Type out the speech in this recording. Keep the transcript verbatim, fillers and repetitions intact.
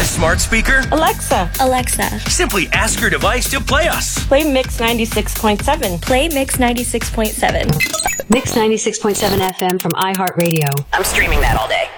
a smart speaker? Alexa. Alexa. Simply ask your device to play us. Play Mix ninety-six point seven. Play Mix ninety-six point seven. Mix ninety-six point seven F M from iHeartRadio. I'm streaming that all day.